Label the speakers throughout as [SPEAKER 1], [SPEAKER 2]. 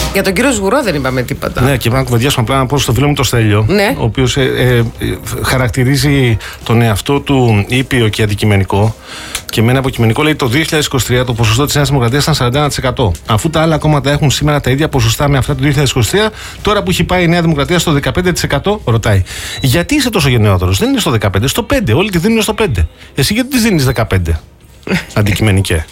[SPEAKER 1] Για τον κύριο Σγουρό δεν είπαμε τίποτα.
[SPEAKER 2] Ναι, και να κουβεντιάσουμε απλά να πω στο φίλο μου το Στέλιο,
[SPEAKER 1] ναι.
[SPEAKER 2] Ο οποίος χαρακτηρίζει τον εαυτό του ήπιο και αντικειμενικό. Και με ένα αποκειμενικό λέει το 2023 το ποσοστό της Νέας Δημοκρατίας ήταν 41%. Αφού τα άλλα κόμματα έχουν σήμερα τα ίδια ποσοστά με αυτά του 2023, τώρα που έχει πάει η Νέα Δημοκρατία στο 15%, ρωτάει, γιατί είσαι τόσο γενναιόδωρος? Δεν είναι στο 15%, στο 5%. Όλοι τη δίνουν στο 5%. Εσύ γιατί τη δίνεις 15%? Αντικειμενικέ.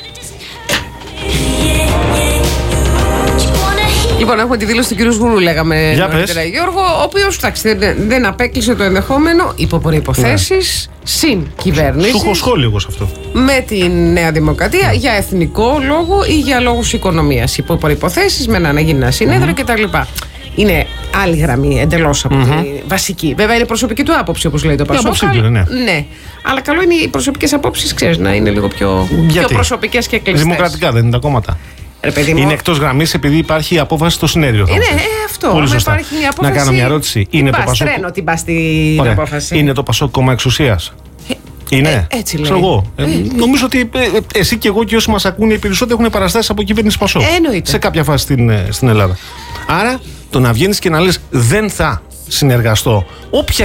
[SPEAKER 1] Λοιπόν, έχουμε τη δήλωση του κ. Σγουρού, λέγαμε νωρίτερα, Γιώργο, ο οποίος δεν απέκλεισε το ενδεχόμενο υπό προϋποθέσεις συν κυβέρνηση.
[SPEAKER 2] Σου έχω σχόλιο εγώ σε αυτό.
[SPEAKER 1] Με τη Νέα Δημοκρατία για εθνικό λόγο ή για λόγους οικονομίας. Υπό προϋποθέσεις, με να γίνει ένα συνέδριο κτλ. Είναι άλλη γραμμή εντελώς από τη βασική. Βέβαια είναι προσωπική του άποψη, όπως λέει το Πασόκ. Ναι. Αλλά καλό είναι οι προσωπικές απόψεις, ξέρεις, να είναι λίγο πιο προσωπικές και κλειστές.
[SPEAKER 2] Δημοκρατικά δεν είναι τα κόμματα? Είναι εκτός γραμμής επειδή υπάρχει η απόφαση στο συνέδριο.
[SPEAKER 1] Αυτό.
[SPEAKER 2] Πολύ σωστά.
[SPEAKER 1] Υπάρχει απόφαση...
[SPEAKER 2] Να κάνω μια ερώτηση. Είναι το Πασόκ...
[SPEAKER 1] Τρένο την πας στην απόφαση.
[SPEAKER 2] Είναι το Πασόκ κόμμα εξουσίας? Είναι.
[SPEAKER 1] Έτσι λέει.
[SPEAKER 2] Νομίζω ότι εσύ και εγώ και όσοι μας ακούνε οι περισσότεροι έχουν παραστάσεις από κυβέρνηση Πασόκ.
[SPEAKER 1] Εννοείται.
[SPEAKER 2] Σε κάποια φάση στην Ελλάδα. Άρα το να βγαίνεις και να λες δεν θα συνεργαστώ, όποια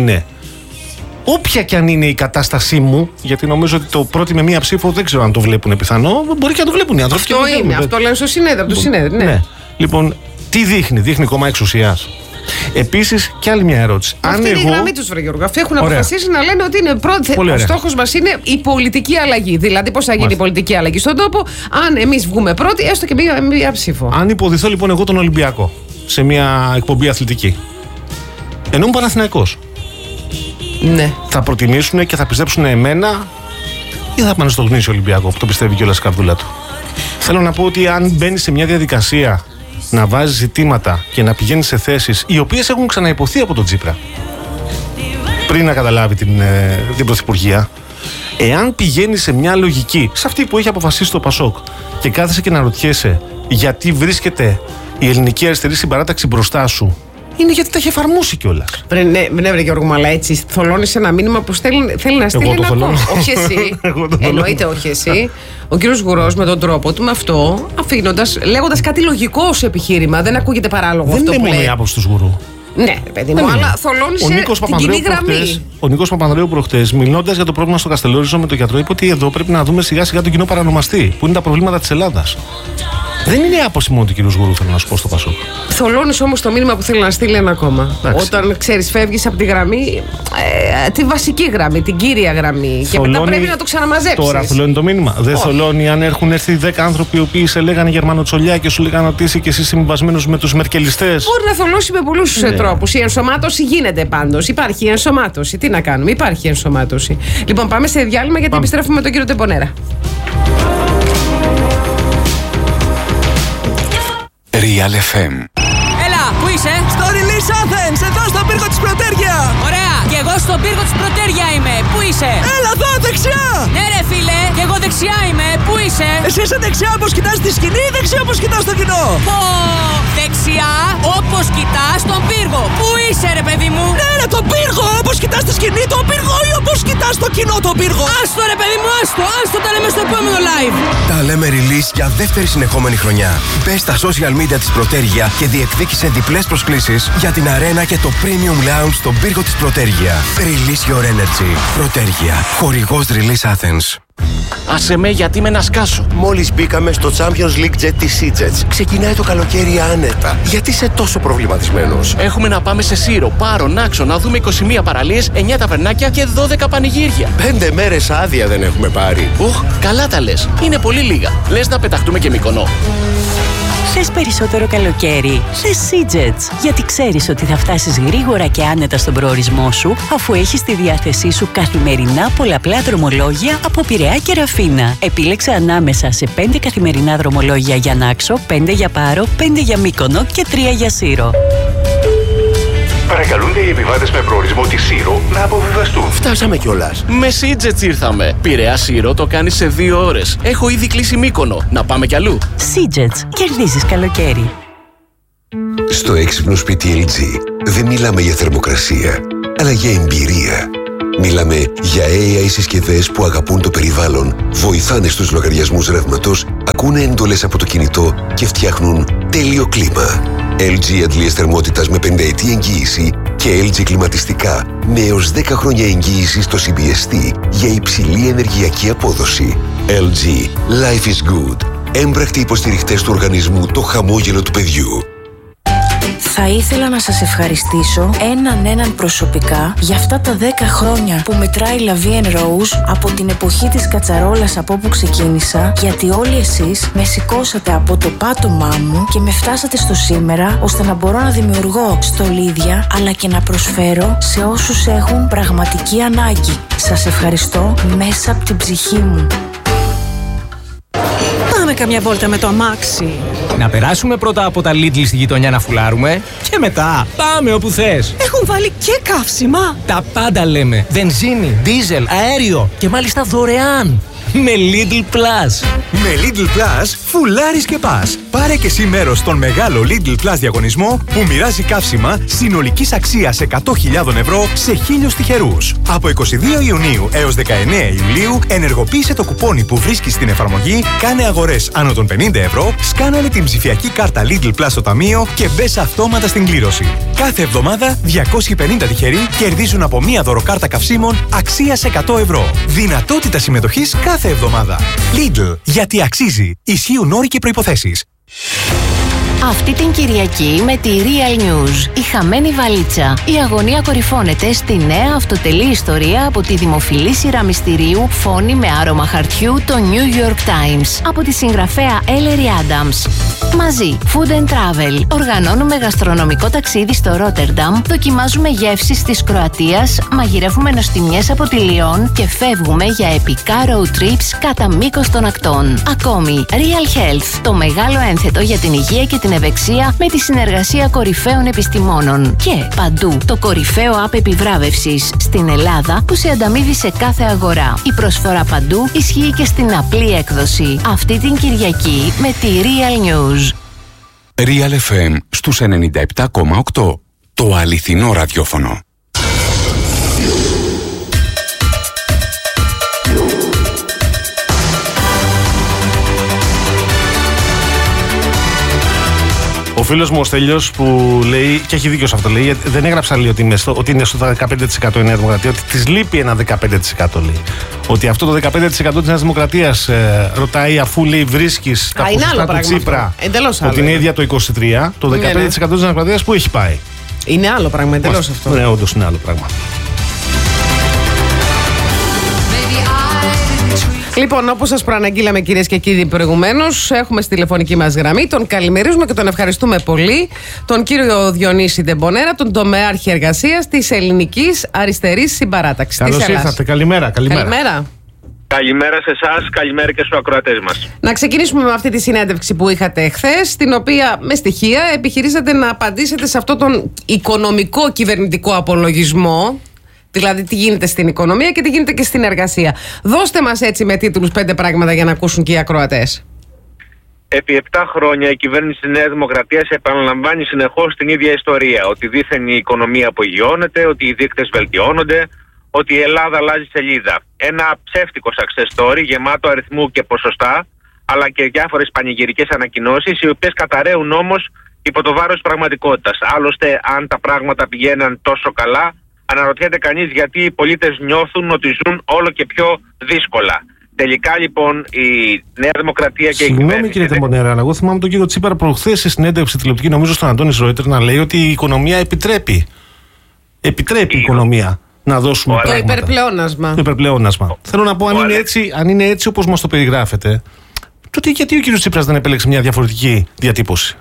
[SPEAKER 2] και αν είναι η κατάστασή μου, γιατί νομίζω ότι το πρώτο με μία ψήφο δεν ξέρω αν το βλέπουν πιθανό, μπορεί και να το βλέπουν οι άνθρωποι.
[SPEAKER 1] Αυτό λένε στο συνέδριο. Ναι.
[SPEAKER 2] Λοιπόν, τι δείχνει κόμμα εξουσίας? Επίσης, και άλλη μια ερώτηση.
[SPEAKER 1] Αυτή είναι η γραμμή τους, βρε Γιώργο. Αυτοί έχουν αποφασίσει να λένε ότι είναι ο στόχος μας είναι η πολιτική αλλαγή. Δηλαδή, πώς θα γίνει η πολιτική αλλαγή στον τόπο, αν εμείς βγούμε πρώτοι, έστω και μία ψήφο.
[SPEAKER 2] Αν υποδηθώ λοιπόν εγώ τον Ολυμπιακό σε μια εκπομπή αθλητική, ενώ είμαι Παναθηναϊκός,
[SPEAKER 1] ναι,
[SPEAKER 2] θα προτιμήσουν και θα πιστέψουν εμένα ή θα πάνε στο γνήσιο Ολυμπιακό που το πιστεύει κιόλας η καρδούλα του? Θέλω να πω ότι αν μπαίνει σε μια διαδικασία να βάζει ζητήματα και να πηγαίνει σε θέσεις οι οποίες έχουν ξαναϋποθεί από τον Τσίπρα πριν να καταλάβει την πρωθυπουργία, εάν πηγαίνει σε μια λογική, σε αυτή που έχει αποφασίσει το Πασόκ, και κάθεσαι και να ρωτιέσαι γιατί βρίσκεται η ελληνική αριστερή συμπαράταξη μπροστά σου, είναι γιατί τα έχει εφαρμόσει κιόλας.
[SPEAKER 1] Ναι, βρε Γιώργο, αλλά έτσι θολώνεις ένα μήνυμα που θέλει να στείλει ένα κόμμα. Όχι εσύ. Εννοείται όχι εσύ. Ο κύριος Σγουρός με τον τρόπο του, με αυτό, λέγοντας κάτι λογικό ως επιχείρημα, δεν ακούγεται παράλογο αυτό που λέει.
[SPEAKER 2] Δεν είναι μόνο η άποψη του Σγουρού.
[SPEAKER 1] Ναι, παιδί μου, αλλά θολώνησε την κοινή γραμμή.
[SPEAKER 2] Ο Νίκος Παπανδρέου προχτές, μιλώντας για το πρόβλημα στο Καστελόριζο με τον γιατρό, είπε ότι εδώ πρέπει να δούμε σιγά σιγά τον κοινό παρανομαστή, που είναι τα προβλήματα της Ελλάδας. Δεν είναι η άποψη μόνο του κ. Σγουρού, θέλω να σου πω, στο Πασόκ.
[SPEAKER 1] Θολώνεις όμως το μήνυμα που θέλει να στείλει ένα κόμμα. Όταν ξέρεις, φεύγεις από τη γραμμή, τη βασική γραμμή, την κύρια γραμμή. Και μετά πρέπει να το ξαναμαζέψεις.
[SPEAKER 2] Τώρα θολώνει το μήνυμα. Δεν θολώνει αν έχουν έρθει 10 άνθρωποι οι οποίοι σε λέγανε Γερμανοτσολιά και σου λέγανε ότι είσαι και εσύ συμβασμένος με τους μερκελιστές.
[SPEAKER 1] Μπορεί να θολώσει με πολλούς τρόπους. Η ενσωμάτωση γίνεται πάντως. Υπάρχει ενσωμάτωση. Τι να κάνουμε, υπάρχει ενσωμάτωση. Λοιπόν, πάμε σε διάλειμμα γιατί επιστρέφουμε με τον κύριο Τεμπονέρα.
[SPEAKER 3] Real FM.
[SPEAKER 4] Έλα, πού είσαι?
[SPEAKER 5] Στο Release Athens, εδώ στον πύργο της Πρωτέρια.
[SPEAKER 4] Ωραία, και εγώ στον πύργο της Πρωτέρια είμαι. Πού είσαι?
[SPEAKER 5] Έλα εδώ, δεξιά.
[SPEAKER 4] Ναι ρε φίλε, και εγώ δεξιά είμαι. Πού είσαι?
[SPEAKER 5] Εσύ είσαι δεξιά όπως κοιτάς τη σκηνή ή δεξιά όπως κοιτάς το κοινό?
[SPEAKER 4] Δεξιά όπως κοιτάς τον πύργο. Πού είσαι ρε παιδί μου?
[SPEAKER 5] Ναι ρε, τον πύργο, όπως κοιτάς τη σκηνή τον πύργο ή όπως κοιτάς το κοινό τον πύργο?
[SPEAKER 4] Άστο ρε παιδί μου, άστο, τα λέμε στο επόμενο live.
[SPEAKER 3] Τα λέμε release για δεύτερη συνεχόμενη χρονιά. Μπες στα social media της Πρωτέρια και διεκδίκησε διπλές προσκλήσεις για την αρένα και το premium lounge στον πύργο της Πρωτέρια. Release your energy. Πρωτέρια, χορηγός Release Athens.
[SPEAKER 6] Άσε με γιατί με να σκάσω.
[SPEAKER 7] Μόλις μπήκαμε στο Champions League Jet της Sea-Jets. Ξεκινάει το καλοκαίρι άνετα. Γιατί είσαι τόσο προβληματισμένος?
[SPEAKER 6] Έχουμε να πάμε σε Σύρο, Πάρο, Νάξο, να δούμε 21 παραλίες, 9 ταβερνάκια και 12 πανηγύρια.
[SPEAKER 7] 5 μέρες άδεια δεν έχουμε πάρει.
[SPEAKER 6] Καλά τα λες. Είναι πολύ λίγα. Λες να πεταχτούμε και Μυκονό.
[SPEAKER 8] Θες περισσότερο καλοκαίρι? Θες Sea-Jets, γιατί ξέρεις ότι θα φτάσεις γρήγορα και άνετα στον προορισμό σου, αφού έχεις στη διάθεσή σου καθημερινά πολλαπλά δρομολόγια από Πειραιά και Ραφίνα. Επίλεξε ανάμεσα σε 5 καθημερινά δρομολόγια για Νάξο, 5 για Πάρο, 5 για Μύκονο και 3 για Σύρο.
[SPEAKER 3] Παρακαλούνται οι επιβάτες με προορισμό τη Σύρο να αποβιβαστούν.
[SPEAKER 7] Φτάσαμε κιόλας.
[SPEAKER 6] Με Sea-Jets ήρθαμε. Πειραιά Σύρο το κάνεις σε 2 ώρες. Έχω ήδη κλείσει Μύκονο. Να πάμε κι αλλού.
[SPEAKER 8] Sea-Jets. Κερδίζεις καλοκαίρι.
[SPEAKER 3] Στο έξυπνο σπίτι LG δεν μιλάμε για θερμοκρασία, αλλά για εμπειρία. Μιλάμε για AI συσκευές που αγαπούν το περιβάλλον, βοηθάνε στους λογαριασμούς ρεύματος
[SPEAKER 9] ακούνε εντολές από το κινητό και φτιάχνουν τέλειο κλίμα. LG αντλίες θερμότητας με 5ετή εγγύηση και LG κλιματιστικά με έως 10 χρόνια εγγύηση στο CBST για υψηλή ενεργειακή απόδοση. LG. Life is good. Έμπρακτοι υποστηριχτές του οργανισμού Το Χαμόγελο του Παιδιού.
[SPEAKER 10] Θα ήθελα να σας ευχαριστήσω έναν προσωπικά για αυτά τα 10 χρόνια που μετράει La Vie en Rose από την εποχή της κατσαρόλας από όπου ξεκίνησα, γιατί όλοι εσείς με σηκώσατε από το πάτωμά μου και με φτάσατε στο σήμερα, ώστε να μπορώ να δημιουργώ στολίδια αλλά και να προσφέρω σε όσους έχουν πραγματική ανάγκη. Σας ευχαριστώ μέσα από την ψυχή μου.
[SPEAKER 5] Πάμε καμιά βόλτα με το αμάξι.
[SPEAKER 11] Να περάσουμε πρώτα από τα Lidl στη γειτονιά να φουλάρουμε και μετά πάμε όπου θες.
[SPEAKER 5] Έχουν βάλει και καύσιμα.
[SPEAKER 11] Τα πάντα λέμε. Βενζίνη, δίζελ, αέριο και μάλιστα δωρεάν. Με Lidl Plus.
[SPEAKER 12] Με Lidl Plus φουλάρεις και πας. Πάρε και εσύ μέρος στον μεγάλο Lidl Plus διαγωνισμό που μοιράζει καύσιμα συνολικής αξίας 100.000 ευρώ σε 1.000 τυχερούς. Από 22 Ιουνίου έως 19 Ιουλίου ενεργοποίησε το κουπόνι που βρίσκεις στην εφαρμογή, κάνε αγορές άνω των 50 ευρώ, σκάναλε την ψηφιακή κάρτα Lidl Plus στο ταμείο και μπες αυτόματα στην κλήρωση. Κάθε εβδομάδα 250 τυχεροί κερδίζουν από μία δωροκάρτα καυσίμων αξίας 100 ευρώ. Δυνατότητα συμμετοχής κάθε εβδομάδα. Lidl, γιατί αξίζει. Ισχύουν όροι και προϋποθέσεις.
[SPEAKER 13] Αυτή την Κυριακή με τη Real News, η χαμένη βαλίτσα. Η αγωνία κορυφώνεται στη νέα αυτοτελή ιστορία από τη δημοφιλή σειρά μυστηρίου Φόνη με άρωμα χαρτιού, το New York Times, από τη συγγραφέα Ellery Adams. Μαζί, Food and Travel, οργανώνουμε γαστρονομικό ταξίδι στο Ρότερνταμ, δοκιμάζουμε γεύσεις της Κροατίας, μαγειρεύουμε νοστιμιές από τη Λιόν και φεύγουμε για επικά road trips κατά μήκος των ακτών. Ακόμη, Real Health, το μεγάλο ένθετο για την υγεία και την ευεξία με τη συνεργασία κορυφαίων επιστημόνων. Και παντού το κορυφαίο app επιβράβευσης στην Ελλάδα που σε ανταμείβει σε κάθε αγορά. Η προσφορά παντού ισχύει και στην απλή έκδοση. Αυτή την Κυριακή με τη Real News.
[SPEAKER 14] Real FM στους 97,8. Το αληθινό ραδιόφωνο.
[SPEAKER 2] Ο φίλος μου ο Στέλιος που λέει, και έχει δίκιο σε αυτό, λέει, δεν έγραψα λέει, ότι είναι στο 15% η Νέα Δημοκρατία, ότι της λείπει ένα 15% λέει. Ότι αυτό το 15% της Νέας Δημοκρατίας ρωτάει αφού λέει βρίσκεις τα ποσοστά του Τσίπρα, ότι είναι ίδια το 23%, το 15% της Νέας Δημοκρατίας που έχει πάει.
[SPEAKER 1] Είναι άλλο πράγμα, εντελώς αυτό.
[SPEAKER 2] Ναι, όντως είναι άλλο πράγμα.
[SPEAKER 1] Λοιπόν, όπως σας προαναγγείλαμε κυρίες και κύριοι προηγουμένως, έχουμε στη τηλεφωνική μας γραμμή, τον καλημερίζουμε και τον ευχαριστούμε πολύ, τον κύριο Διονύση Ντεμπονέρα, τον τομεάρχη εργασίας της Ελληνικής Αριστερής Συμπαράταξης.
[SPEAKER 2] Καλώς ήρθατε, καλημέρα.
[SPEAKER 1] Καλημέρα.
[SPEAKER 15] Καλημέρα σε εσάς, καλημέρα και στους ακροατές μας.
[SPEAKER 1] Να ξεκινήσουμε με αυτή τη συνέντευξη που είχατε χθες, στην οποία με στοιχεία επιχειρήσατε να απαντήσετε σε αυτόν τον οικονομικό κυβερνητικό απολογισμό. Δηλαδή τι γίνεται στην οικονομία και τι γίνεται και στην εργασία. Δώστε μας έτσι με τίτλους 5 πράγματα για να ακούσουν και οι ακροατές.
[SPEAKER 15] Επί 7 χρόνια η κυβέρνηση της Νέας Δημοκρατίας επαναλαμβάνει συνεχώς την ίδια ιστορία. Ότι δήθεν η οικονομία απογειώνεται, ότι οι δείκτες βελτιώνονται, ότι η Ελλάδα αλλάζει σελίδα. Ένα ψεύτικο success story γεμάτο αριθμού και ποσοστά, αλλά και διάφορες πανηγυρικές ανακοινώσεις, οι οποίες καταραίουν όμως υπό το βάρος της πραγματικότητας. Άλλωστε, αν τα πράγματα πηγαίναν τόσο καλά, αναρωτιέται κανείς γιατί οι πολίτες νιώθουν ότι ζουν όλο και πιο δύσκολα. Τελικά λοιπόν η Νέα Δημοκρατία και η κυβέρνηση.
[SPEAKER 2] Συγγνώμη κύριε Ντεμπονέρα, αλλά εγώ θυμάμαι τον κύριο Τσίπρα προχθές σε συνέντευξη τηλεοπτική, νομίζω στον Αντώνη Ρόιτερ, να λέει ότι η οικονομία επιτρέπει. Επιτρέπει η οικονομία να δώσουμε πράγματα.
[SPEAKER 1] Το υπερπλεόνασμα.
[SPEAKER 2] Το υπερπλεόνασμα. Θέλω να πω, αν είναι έτσι όπως μας το περιγράφετε, τότε γιατί ο κύριος Τσίπρας δεν επέλεξε μια διαφορετική διατύπωση.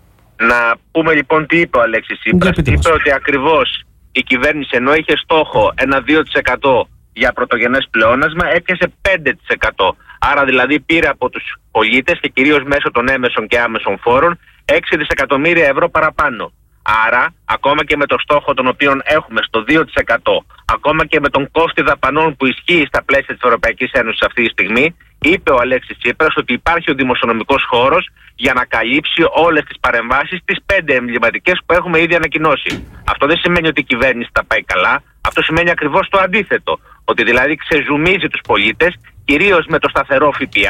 [SPEAKER 15] Να πούμε λοιπόν τι είπε ο Αλέξης Τσίπρας. Είπε ότι ακριβώς η κυβέρνηση, ενώ είχε στόχο ένα 2% για πρωτογενές πλεόνασμα, έπιασε 5%. Άρα δηλαδή πήρε από τους πολίτες και κυρίως μέσω των έμεσων και άμεσων φόρων 6 δισεκατομμύρια ευρώ παραπάνω. Άρα, ακόμα και με το στόχο τον οποίο έχουμε στο 2%, ακόμα και με τον κόστη δαπανών που ισχύει στα πλαίσια της Ευρωπαϊκής Ένωσης αυτή τη στιγμή, είπε ο Αλέξης Τσίπρας ότι υπάρχει ο δημοσιονομικός χώρος για να καλύψει όλες τις παρεμβάσεις, τις 5 εμβληματικές που έχουμε ήδη ανακοινώσει. Αυτό δεν σημαίνει ότι η κυβέρνηση τα πάει καλά. Αυτό σημαίνει ακριβώς το αντίθετο. Ότι δηλαδή ξεζουμίζει τους πολίτες, κυρίως με το σταθερό ΦΠΑ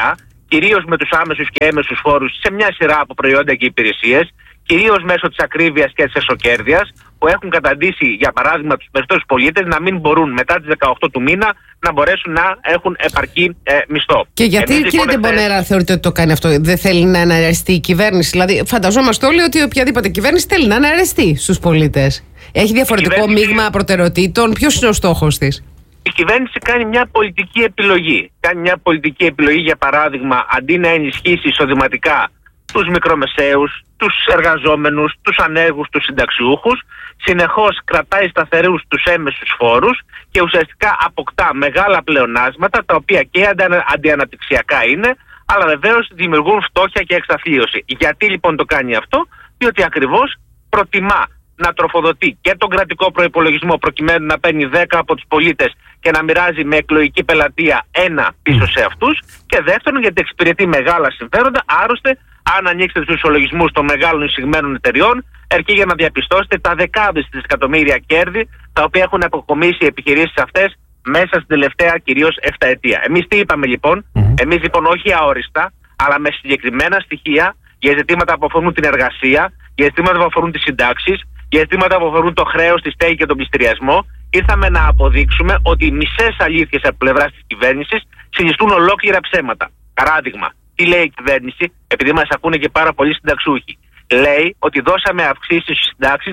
[SPEAKER 15] κυρίως με τους άμεσους και έμεσους φόρους σε μια σειρά από προϊόντα και υπηρεσίες, κυρίως μέσω της ακρίβειας και της εσωκέρδειας, που έχουν καταντήσει, για παράδειγμα, τους περισσότερους πολίτες να μην μπορούν μετά τις 18 του μήνα να μπορέσουν να έχουν επαρκή μισθό.
[SPEAKER 1] Και γιατί, κύριε Ντεμπονέρα, θεωρείτε ότι το κάνει αυτό? Δεν θέλει να αναρρεστεί η κυβέρνηση? Δηλαδή, φανταζόμαστε όλοι ότι οποιαδήποτε κυβέρνηση θέλει να αναρρεστεί στους πολίτες. Έχει διαφορετικό μείγμα προτεραιοτήτων. Ποιος είναι ο στόχος της?
[SPEAKER 15] Η κυβέρνηση κάνει μια πολιτική επιλογή. Κάνει μια πολιτική επιλογή, για παράδειγμα, αντί να ενισχύσει εισοδηματικά τους μικρομεσαίους, τους εργαζόμενους, τους ανέργους, τους συνταξιούχους, συνεχώς κρατάει σταθερούς τους έμεσους φόρους και ουσιαστικά αποκτά μεγάλα πλεονάσματα, τα οποία και αντιαναπτυξιακά είναι, αλλά βεβαίως δημιουργούν φτώχεια και εξαθλίωση. Γιατί λοιπόν το κάνει αυτό? Διότι ακριβώς προτιμά να τροφοδοτεί και τον κρατικό προϋπολογισμό, προκειμένου να παίρνει 10 από τους πολίτες και να μοιράζει με εκλογική πελατεία 1 πίσω σε αυτούς, και δεύτερον γιατί εξυπηρετεί μεγάλα συμφέροντα. Άρρωστε, αν ανοίξετε τους ισολογισμούς των μεγάλων εισηγμένων εταιριών, αρκεί για να διαπιστώσετε τα δεκάδες δισεκατομμύρια κέρδη τα οποία έχουν αποκομίσει οι επιχειρήσεις αυτές μέσα στην τελευταία κυρίως 7 ετία. Εμείς τι είπαμε λοιπόν? Εμείς λοιπόν όχι αόριστα, αλλά με συγκεκριμένα στοιχεία για ζητήματα που αφορούν την εργασία, για ζητήματα που αφορούν τις συντάξεις, για ζητήματα που αφορούν το χρέος, τη στέγη και τον πληστηριασμό, ήρθαμε να αποδείξουμε ότι οι μισές αλήθειες από πλευράς της κυβέρνησης συνιστούν ολόκληρα ψέματα. Παράδειγμα, τι λέει η κυβέρνηση, επειδή μας ακούνε και πάρα πολλοί συνταξιούχοι? Λέει ότι δώσαμε αυξήσεις στις συντάξεις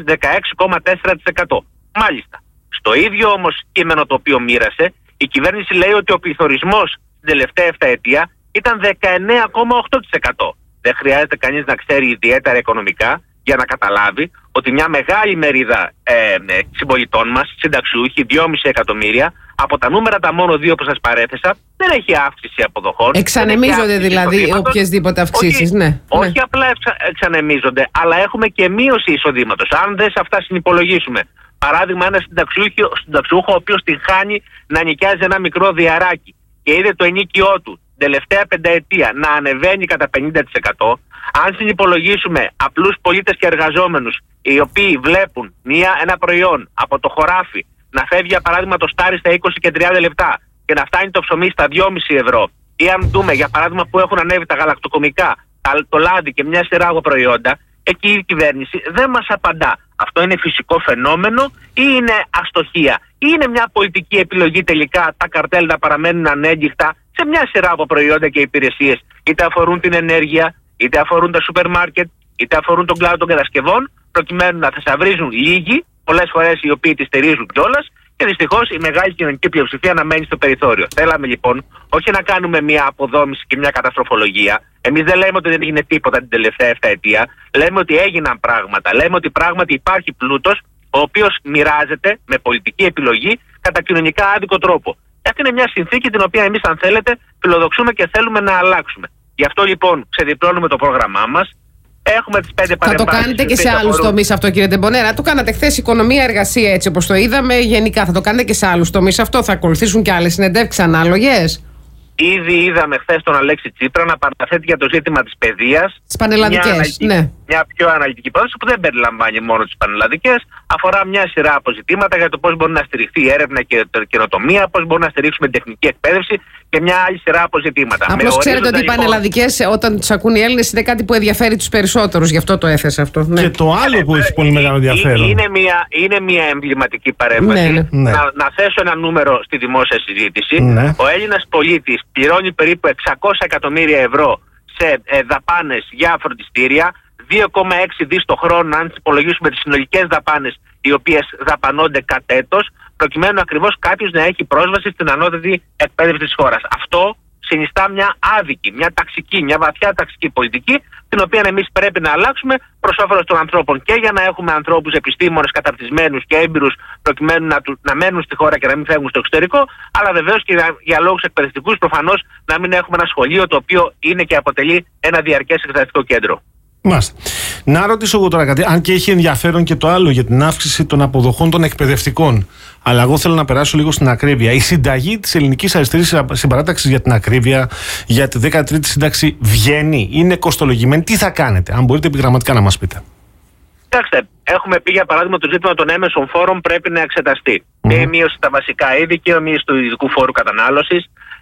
[SPEAKER 15] 16,4%. Μάλιστα. Στο ίδιο όμως κείμενο το οποίο μοίρασε, η κυβέρνηση λέει ότι ο πληθωρισμός στην τελευταία 7 ετία ήταν 19,8%. Δεν χρειάζεται κανείς να ξέρει ιδιαίτερα οικονομικά για να καταλάβει ότι μια μεγάλη μερίδα συμπολιτών μας, συνταξιούχοι, 2,5 εκατομμύρια, από τα νούμερα τα μόνο 2 που σας παρέθεσα, δεν έχει αύξηση αποδοχών.
[SPEAKER 1] Εξανεμίζονται δηλαδή οποιασδήποτε αυξήσεις, ναι.
[SPEAKER 15] Όχι απλά εξανεμίζονται, αλλά έχουμε και μείωση εισοδήματος. Αν δεν σε αυτά συνυπολογίσουμε, παράδειγμα, ένα συνταξιούχο ο οποίος την χάνει να νοικιάζει ένα μικρό διαράκι και είδε το ενίκιό του τελευταία πενταετία να ανεβαίνει κατά 50%, αν συνυπολογίσουμε απλούς πολίτες και εργαζόμενους οι οποίοι βλέπουν ένα προϊόν από το χωράφι να φεύγει, για παράδειγμα, το στάρι στα 20 και 30 λεπτά και να φτάνει το ψωμί στα 2,5 ευρώ, ή αν δούμε για παράδειγμα που έχουν ανέβει τα γαλακτοκομικά, το λάδι και μια σειρά από προϊόντα, εκεί η κυβέρνηση δεν μας απαντά. Αυτό είναι φυσικό φαινόμενο ή είναι αστοχία, ή είναι μια πολιτική επιλογή τελικά τα καρτέλ να παραμένουν ανέγκυχτα σε μια σειρά από προϊόντα και υπηρεσίες, είτε αφορούν την ενέργεια, είτε αφορούν τα σούπερ μάρκετ, είτε αφορούν τον κλάδο των κατασκευών, προκειμένου να θησαυρίζουν λίγοι, πολλές φορές οι οποίοι τις στηρίζουν κιόλας, και δυστυχώς η μεγάλη κοινωνική πλειοψηφία να μένει στο περιθώριο. Θέλαμε λοιπόν όχι να κάνουμε μια αποδόμηση και μια καταστροφολογία. Εμείς δεν λέμε ότι δεν έγινε τίποτα την τελευταία 7 ετία. Λέμε ότι έγιναν πράγματα. Λέμε ότι πράγματι υπάρχει πλούτος, ο οποίος μοιράζεται με πολιτική επιλογή κατά κοινωνικά άδικο τρόπο. Αυτή είναι μια συνθήκη την οποία εμείς, αν θέλετε, φιλοδοξούμε και θέλουμε να αλλάξουμε. Γι' αυτό λοιπόν ξεδιπλώνουμε το πρόγραμμά μας. Έχουμε τις 5 παρεμβάσεις.
[SPEAKER 1] Θα το κάνετε και σε άλλους τομείς αυτό, κύριε Ντεμπονέρα? Το κάνατε χθες οικονομία, εργασία, έτσι όπως το είδαμε. Γενικά θα το κάνετε και σε άλλους τομείς αυτό? Θα ακολουθήσουν και άλλες συνεντεύξεις ανάλογες?
[SPEAKER 15] Ήδη είδαμε χθες τον Αλέξη Τσίπρα να παραθέτει για το ζήτημα της παιδείας.
[SPEAKER 1] Τις πανελλαδικές, ναι.
[SPEAKER 15] Μια πιο αναλυτική πρόταση που δεν περιλαμβάνει μόνο τις πανελλαδικές, αφορά μια σειρά από ζητήματα για το πώς μπορεί να στηριχθεί η έρευνα και η καινοτομία, πώς μπορεί να στηρίξουμε την τεχνική εκπαίδευση και μια άλλη σειρά από ζητήματα.
[SPEAKER 1] Απλώς ξέρετε ότι οι πανελλαδικές, όταν τους ακούν οι Έλληνες, είναι κάτι που ενδιαφέρει τους περισσότερους, γι' αυτό το έθεσε αυτό. Ναι.
[SPEAKER 2] Και το άλλο που έχει πολύ μεγάλο ενδιαφέρον.
[SPEAKER 15] Είναι μια εμβληματική παρέμβαση.
[SPEAKER 1] Ναι.
[SPEAKER 15] Να θέσω ένα νούμερο στη δημόσια συζήτηση.
[SPEAKER 2] Ναι.
[SPEAKER 15] Ο Έλληνας πολίτης πληρώνει περίπου 600 εκατομμύρια ευρώ σε δαπάνες για φροντιστήρια, 2,6 δις το χρόνο αν υπολογίσουμε τις συνολικές δαπάνες οι οποίες δαπανώνται κατ' έτος, προκειμένου ακριβώς κάποιος να έχει πρόσβαση στην ανώτατη εκπαίδευση της χώρας. Αυτό συνιστά μια άδικη, μια ταξική, μια βαθιά ταξική πολιτική, την οποία εμείς πρέπει να αλλάξουμε προς όφελος των ανθρώπων και για να έχουμε ανθρώπους επιστήμονες καταρτισμένους και έμπειρους, προκειμένου να μένουν στη χώρα και να μην φεύγουν στο εξωτερικό, αλλά βεβαίως και για λόγους εκπαιδευτικούς προφανώς να μην έχουμε ένα σχολείο το οποίο είναι και αποτελεί ένα διαρκές εκπαιδευτικό κέντρο.
[SPEAKER 2] Μάλιστα. Να ρωτήσω εγώ τώρα κάτι, αν και έχει ενδιαφέρον και το άλλο για την αύξηση των αποδοχών των εκπαιδευτικών. Αλλά εγώ θέλω να περάσω λίγο στην ακρίβεια. Η συνταγή της Ελληνικής Αριστερής Συμπαράταξης για την ακρίβεια, για τη 13η σύνταξη, βγαίνει, είναι κοστολογημένη. Τι θα κάνετε, αν μπορείτε επιγραμματικά να μας πείτε?
[SPEAKER 15] Κοιτάξτε, έχουμε πει για παράδειγμα το ζήτημα των έμεσων φόρων πρέπει να εξεταστεί. Και η μείωση στα βασικά είδη και η μείωση του ειδικού φόρου κατανάλωσης.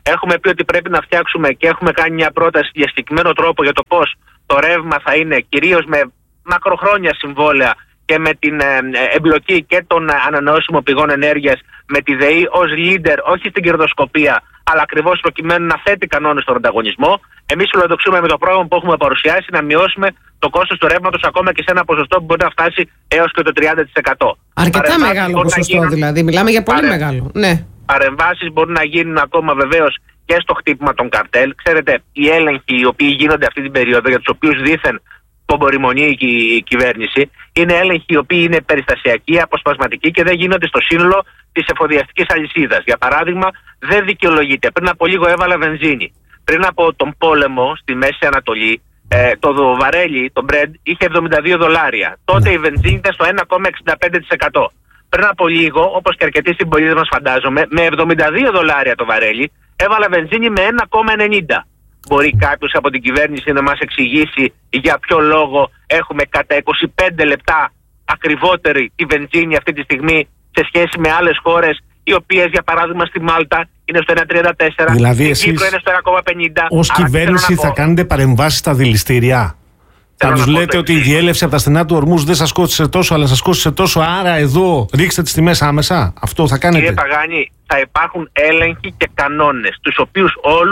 [SPEAKER 15] Έχουμε πει ότι πρέπει να φτιάξουμε και έχουμε κάνει μια πρόταση για συγκεκριμένο τρόπο για το πώς το ρεύμα θα είναι, κυρίως με μακροχρόνια συμβόλαια και με την εμπλοκή και των ανανεώσιμων πηγών ενέργειας, με τη ΔΕΗ ως leader, όχι στην κερδοσκοπία, αλλά ακριβώς προκειμένου να θέτει κανόνες στον ανταγωνισμό. Εμείς φιλοδοξούμε με το πρόγραμμα που έχουμε παρουσιάσει να μειώσουμε το κόστος του ρεύματος ακόμα και σε ένα ποσοστό που μπορεί να φτάσει έως και το 30%.
[SPEAKER 1] Αρκετά μεγάλο ποσοστό δηλαδή, μιλάμε για πολύ μεγάλο. Ναι.
[SPEAKER 15] Παρεμβάσεις μπορούν να γίνουν ακόμα βεβαίως και στο χτύπημα των καρτέλ. Ξέρετε, οι έλεγχοι οι οποίοι γίνονται αυτή την περίοδο, για τους οποίους δήθεν πομπορημονεί η κυβέρνηση, είναι έλεγχοι οι οποίοι είναι περιστασιακοί, αποσπασματικοί και δεν γίνονται στο σύνολο της εφοδιαστικής αλυσίδας. Για παράδειγμα, δεν δικαιολογείται. Πριν από λίγο έβαλα βενζίνη. Πριν από τον πόλεμο στη Μέση Ανατολή, το βαρέλι, το Brent, είχε $72. Τότε η βενζίνη ήταν στο 1,65%. Πριν από λίγο, όπως και αρκετοί συμπολίτες μας φαντάζομαι, με $72 το βαρέλι, έβαλα βενζίνη με 1,90. Μπορεί κάποιος από την κυβέρνηση να μας εξηγήσει για ποιο λόγο έχουμε κατά 25 λεπτά ακριβότερη τη βενζίνη αυτή τη στιγμή σε σχέση με άλλες χώρες, οι οποίες για παράδειγμα στη Μάλτα είναι στο 1,34,
[SPEAKER 2] δηλαδή
[SPEAKER 15] η Κύπρο είναι στο 1,50.
[SPEAKER 2] Ως κυβέρνηση θα κάνετε παρεμβάσεις στα δηληστήρια? Θα τους λέτε ότι η διέλευση από τα στενά του Ορμούς δεν σας κόστησε τόσο, αλλά σας κόστησε τόσο, άρα εδώ ρίξτε τις τιμές άμεσα? Αυτό θα κάνετε?
[SPEAKER 15] Κύριε Παγάνη, θα υπάρχουν έλεγχοι και κανόνες, τους οποίους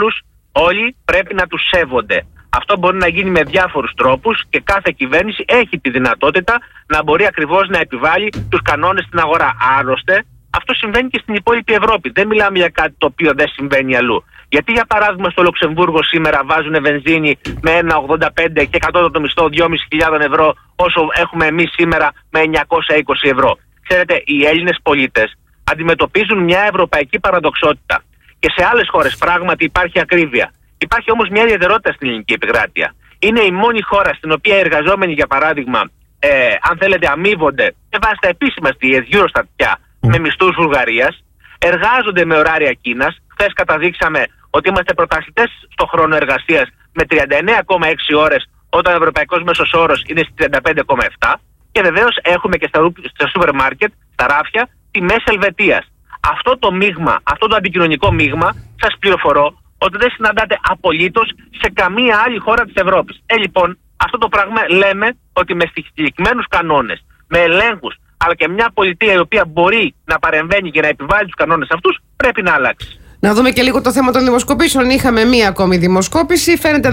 [SPEAKER 15] όλοι πρέπει να τους σέβονται. Αυτό μπορεί να γίνει με διάφορους τρόπους και κάθε κυβέρνηση έχει τη δυνατότητα να μπορεί ακριβώς να επιβάλλει τους κανόνες στην αγορά. Άλλωστε, αυτό συμβαίνει και στην υπόλοιπη Ευρώπη. Δεν μιλάμε για κάτι το οποίο δεν συμβαίνει αλλού. Γιατί για παράδειγμα στο Λουξεμβούργο σήμερα βάζουν βενζίνη με 1,85 και κατώτατο μισθό 2.500 ευρώ, όσο έχουμε εμείς σήμερα με 920 ευρώ. Ξέρετε, οι Έλληνες πολίτες αντιμετωπίζουν μια ευρωπαϊκή παραδοξότητα. Και σε άλλες χώρες πράγματι υπάρχει ακρίβεια. Υπάρχει όμως μια ιδιαιτερότητα στην ελληνική επικράτεια. Είναι η μόνη χώρα στην οποία οι εργαζόμενοι, για παράδειγμα, αν θέλετε, αμείβονται με βάση τα επίσημα στοιχεία Eurostat πια, με μισθούς Βουλγαρίας, εργάζονται με ωράρια Κίνας. Χθες καταδείξαμε ότι είμαστε πρωταθλητές στο χρόνο εργασίας με 39,6 ώρες, όταν ο ευρωπαϊκός μέσος όρος είναι στις 35,7. Και βεβαίως έχουμε και στα σούπερ μάρκετ, στα ράφια, τιμές Ελβετίας. Αυτό το μείγμα, αυτό το αντικοινωνικό μείγμα, σας πληροφορώ ότι δεν συναντάτε απολύτως σε καμία άλλη χώρα της Ευρώπης. Λοιπόν, αυτό το πράγμα λέμε ότι με συγκεκριμένους κανόνες, με ελέγχους, αλλά και μια πολιτεία η οποία μπορεί να παρεμβαίνει και να επιβάλλει τους κανόνες αυτούς, πρέπει να αλλάξει.
[SPEAKER 1] Να δούμε και λίγο το θέμα των δημοσκοπήσεων. Είχαμε μία ακόμη δημοσκόπηση. Φαίνεται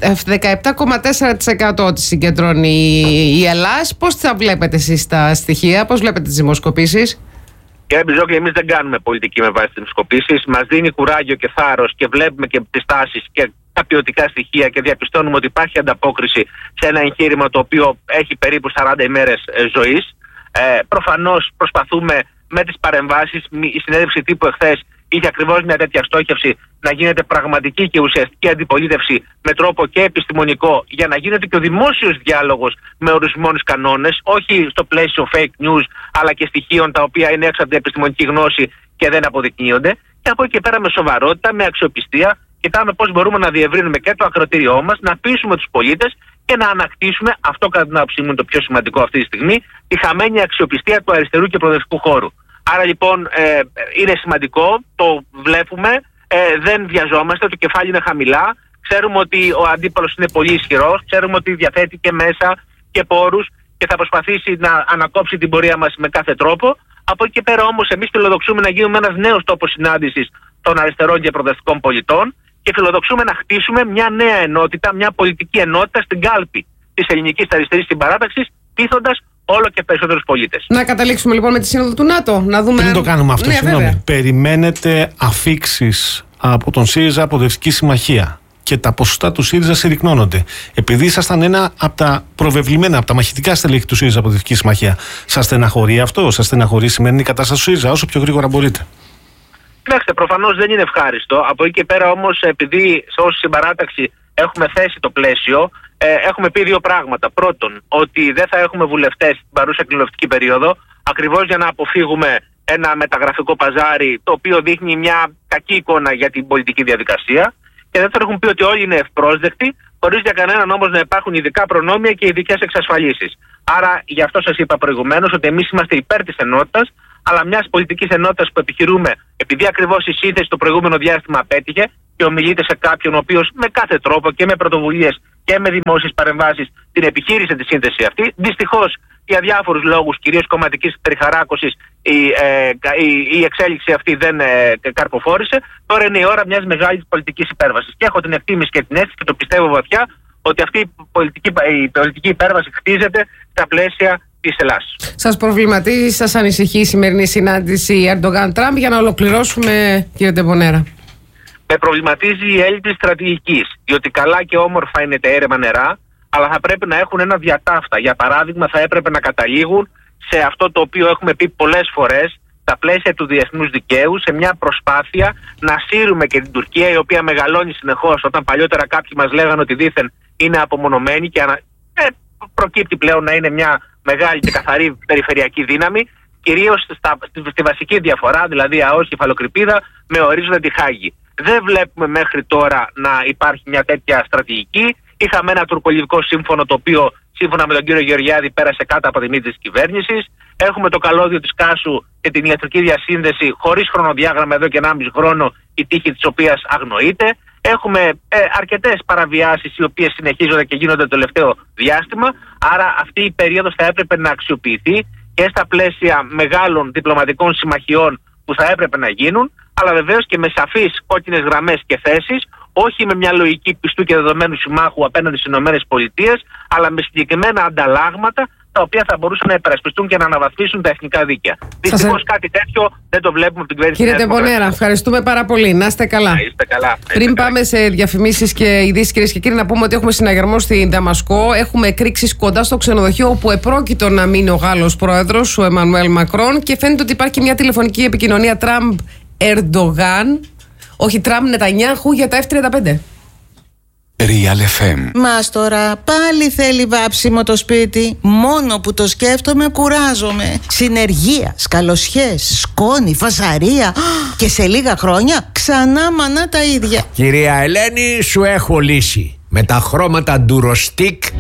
[SPEAKER 1] 17,4% τη συγκεντρώνει η Ελλάς. Πώς θα βλέπετε εσείς τα στοιχεία, πώς βλέπετε τις δημοσκοπήσεις?
[SPEAKER 15] Κύριε Μπιζόκλη, εμείς δεν κάνουμε πολιτική με βάση τις δημοσκοπήσεις. Μας δίνει κουράγιο και θάρρος και βλέπουμε και τις τάσεις και τα ποιοτικά στοιχεία και διαπιστώνουμε ότι υπάρχει ανταπόκριση σε ένα εγχείρημα το οποίο έχει περίπου 40 ημέρες ζωής. Προφανώς προσπαθούμε με τις παρεμβάσεις. Η συνέντευξη τύπου εχθές είχε ακριβώς μια τέτοια στόχευση, να γίνεται πραγματική και ουσιαστική αντιπολίτευση με τρόπο και επιστημονικό, για να γίνεται και ο δημόσιος διάλογος με ορισμένους κανόνες, όχι στο πλαίσιο fake news, αλλά και στοιχείων τα οποία είναι έξω από την επιστημονική γνώση και δεν αποδεικνύονται. Και από εκεί και πέρα με σοβαρότητα, με αξιοπιστία, κοιτάμε πώς μπορούμε να διευρύνουμε και το ακροτήριό μας, να πείσουμε τους πολίτες και να ανακτήσουμε, αυτό κατά την άποψή μου είναι το πιο σημαντικό αυτή τη στιγμή, τη χαμένη αξιοπιστία του αριστερού και προοδευτικού χώρου. Άρα λοιπόν είναι σημαντικό, το βλέπουμε, δεν βιαζόμαστε, το κεφάλι είναι χαμηλά, ξέρουμε ότι ο αντίπαλος είναι πολύ ισχυρός, ξέρουμε ότι διαθέτει και μέσα και πόρους και θα προσπαθήσει να ανακόψει την πορεία μας με κάθε τρόπο. Από εκεί και πέρα όμως εμείς φιλοδοξούμε να γίνουμε ένας νέος τόπος συνάντησης των αριστερών και προοδευτικών πολιτών και φιλοδοξούμε να χτίσουμε μια νέα ενότητα, μια πολιτική ενότητα στην κάλπη της ελληνικής αριστερής συμπαράταξης, πείθοντας όλο και περισσότερους πολίτες.
[SPEAKER 1] Να καταλήξουμε λοιπόν με τη Σύνοδο του ΝΑΤΟ. Να δούμε...
[SPEAKER 2] Πριν το κάνουμε αυτό,
[SPEAKER 1] ναι,
[SPEAKER 2] συγγνώμη. Περιμένετε αφίξεις από τον ΣΥΡΙΖΑ Προοδευτική Συμμαχία και τα ποσοστά του ΣΥΡΙΖΑ συρρυκνώνονται. Επειδή ήσασταν ένα από τα προβεβλημένα, από τα μαχητικά στελέχη του ΣΥΡΙΖΑ Προοδευτική Συμμαχία, σας στεναχωρεί αυτό? Σας στεναχωρεί η σημερινή κατάσταση του ΣΥΡΙΖΑ? Όσο πιο γρήγορα μπορείτε.
[SPEAKER 15] Κοιτάξτε, προφανώς δεν είναι ευχάριστο. Από εκεί και πέρα όμως, επειδή ως συμπαράταξη έχουμε θέσει το πλαίσιο, έχουμε πει δύο πράγματα. Πρώτον, ότι δεν θα έχουμε βουλευτές στην παρούσα κοινοβουλευτική περίοδο, ακριβώς για να αποφύγουμε ένα μεταγραφικό παζάρι το οποίο δείχνει μια κακή εικόνα για την πολιτική διαδικασία. Και δεύτερον, έχουν πει ότι όλοι είναι ευπρόσδεκτοι, χωρίς για κανέναν όμως να υπάρχουν ειδικά προνόμια και ειδικές εξασφαλίσεις. Άρα, γι' αυτό σας είπα προηγουμένως ότι εμείς είμαστε υπέρ της ενότητας, αλλά μιας πολιτικής ενότητας που επιχειρούμε, επειδή ακριβώς η σύνθεση το προηγούμενο διάστημα απέτυχε και ομιλείται σε κάποιον ο οποίος με κάθε τρόπο και με πρωτοβουλίες και με δημόσιες παρεμβάσεις την επιχείρησε τη σύνθεση αυτή. Δυστυχώς, για διάφορους λόγους, κυρίως κομματικής περιχαράκωσης, η εξέλιξη αυτή δεν καρποφόρησε. Τώρα είναι η ώρα μιας μεγάλης πολιτικής υπέρβασης. Και έχω την εκτίμηση και την αίσθηση και το πιστεύω βαθιά ότι αυτή η πολιτική υπέρβαση χτίζεται στα πλαίσια της Ελλάδας.
[SPEAKER 1] Σας προβληματίζει, σας ανησυχεί η σημερινή συνάντηση Ερντογάν-Τραμπ? Για να ολοκληρώσουμε, κύριε Ντεμπονέρα.
[SPEAKER 15] Με προβληματίζει η έλλειψη στρατηγικής, διότι καλά και όμορφα είναι τα έρευνα νερά, αλλά θα πρέπει να έχουν ένα διατάφτα. Για παράδειγμα, θα έπρεπε να καταλήγουν σε αυτό το οποίο έχουμε πει πολλές φορές, στα πλαίσια του διεθνούς δικαίου, σε μια προσπάθεια να σύρουμε και την Τουρκία, η οποία μεγαλώνει συνεχώς, όταν παλιότερα κάποιοι μας λέγανε ότι δήθεν είναι απομονωμένη και προκύπτει πλέον να είναι μια μεγάλη και καθαρή περιφερειακή δύναμη, κυρίως στη βασική διαφορά, δηλαδή ΑΟΣ κεφαλοκρηπίδα με ορίζοντα τη Χάγη. Δεν βλέπουμε μέχρι τώρα να υπάρχει μια τέτοια στρατηγική. Είχαμε ένα τουρκολιβικό σύμφωνο, το οποίο σύμφωνα με τον κύριο Γεωργιάδη πέρασε κάτω από τη μύτη της κυβέρνησης. Έχουμε το καλώδιο της Κάσου και την ηλεκτρική διασύνδεση χωρίς χρονοδιάγραμμα εδώ και 1,5 χρόνο, η τύχη της οποίας αγνοείται. Έχουμε αρκετές παραβιάσεις οι οποίες συνεχίζονται και γίνονται το τελευταίο διάστημα. Άρα αυτή η περίοδος θα έπρεπε να αξιοποιηθεί και στα πλαίσια μεγάλων διπλωματικών συμμαχιών που θα έπρεπε να γίνουν, αλλά βεβαίως και με σαφείς κόκκινες γραμμές και θέσεις, όχι με μια λογική πιστού και δεδομένου συμμάχου απέναντι στις ΗΠΑ, αλλά με συγκεκριμένα ανταλλάγματα τα οποία θα μπορούσαν να υπερασπιστούν και να αναβαθμίσουν τα εθνικά δίκαια. Δυστυχώς κάτι τέτοιο δεν το βλέπουμε από την κυβέρνηση.
[SPEAKER 1] Κύριε Ντεμπονέρα, ευχαριστούμε πάρα πολύ. Να είστε καλά. Πριν πάμε σε διαφημίσεις και ειδήσεις, κυρίες και κύριοι, να πούμε ότι έχουμε συναγερμό στην Δαμασκό. Έχουμε εκρήξεις κοντά στο ξενοδοχείο όπου επρόκειτο να μείνει ο Γάλλος πρόεδρος, ο Εμμανουέλ Μακρόν, και φαίνεται ότι υπάρχει μια τηλεφωνική επικοινωνία Τραμπ-Ερντογάν, όχι Τραμπ-Νετανιάχου, για τα F-35.
[SPEAKER 14] Real FM.
[SPEAKER 16] Μας τώρα πάλι θέλει βάψιμο το σπίτι. Μόνο που το σκέφτομαι κουράζομαι. Συνεργεία, σκαλοσιές, σκόνη, φασαρία. Και σε λίγα χρόνια ξανά μανά τα ίδια.
[SPEAKER 17] Κυρία Ελένη, σου έχω λύση. Με τα χρώματα Durostic